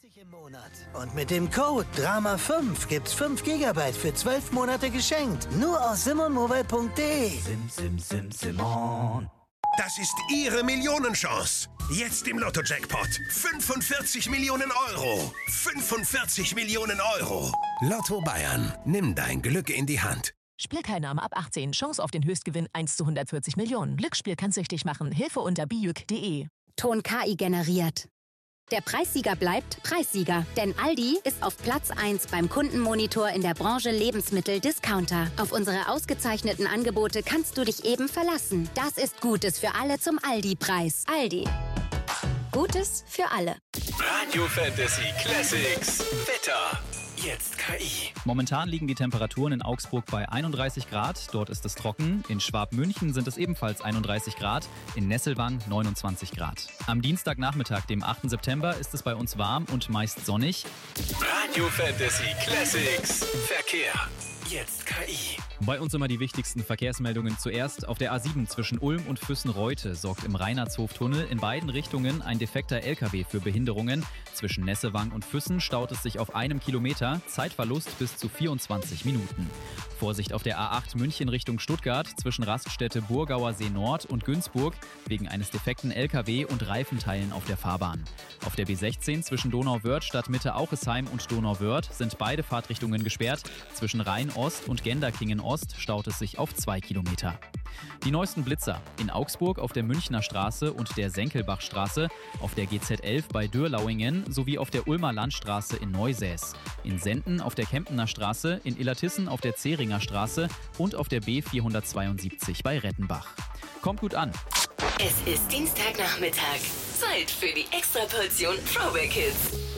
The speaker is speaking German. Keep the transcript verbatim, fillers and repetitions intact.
im Monat. Und mit dem Code Drama fünf gibt's fünf Gigabyte für zwölf Monate geschenkt. Nur aus simonmobile punkt de. Sim, sim, sim, Simon. Das ist Ihre Millionenchance. Jetzt im Lotto-Jackpot. fünfundvierzig Millionen Euro. fünfundvierzig Millionen Euro. Lotto Bayern. Nimm dein Glück in die Hand. Spielteilnahme ab achtzehn. Chance auf den Höchstgewinn eins zu hundertvierzig Millionen. Glücksspiel kann süchtig machen. Hilfe unter bijuk punkt de. Ton K I generiert. Der Preissieger bleibt Preissieger, denn Aldi ist auf Platz eins beim Kundenmonitor in der Branche Lebensmittel-Discounter. Auf unsere ausgezeichneten Angebote kannst du dich eben verlassen. Das ist Gutes für alle zum Aldi-Preis. Aldi. Gutes für alle. Radio Fantasy Classics. Wetter. Jetzt K I. Momentan liegen die Temperaturen in Augsburg bei einunddreißig Grad. Dort ist es trocken. In Schwabmünchen sind es ebenfalls einunddreißig Grad. In Nesselwang neunundzwanzig Grad. Am Dienstagnachmittag, dem achten September, ist es bei uns warm und meist sonnig. Radio Fantasy Classics. Verkehr. Jetzt K I. Bei uns immer die wichtigsten Verkehrsmeldungen zuerst. Auf der A sieben zwischen Ulm und Füssen-Reute sorgt im Reinhardshoftunnel in beiden Richtungen ein defekter L K W für Behinderungen. Zwischen Nessewang und Füssen staut es sich auf einem Kilometer, Zeitverlust bis zu vierundzwanzig Minuten. Vorsicht auf der A acht München Richtung Stuttgart zwischen Raststätte Burgauer See Nord und Günzburg wegen eines defekten L K W und Reifenteilen auf der Fahrbahn. Auf der B sechzehn zwischen Donauwörth Stadtmitte Auchesheim und Donauwörth sind beide Fahrtrichtungen gesperrt. Zwischen Rhein-Ost und Genderkingen-Ost staut es sich auf zwei Kilometer. Die neuesten Blitzer in Augsburg auf der Münchner Straße und der Senkelbachstraße, auf der G Z elf bei Dürlauingen sowie auf der Ulmer Landstraße in Neusäß. In Senden auf der Kempener Straße, in Illertissen auf der Zähringer Straße und auf der B vierhundertzweiundsiebzig bei Rettenbach. Kommt gut an. Es ist Dienstagnachmittag. Zeit für die Extraportion Throwback Hits.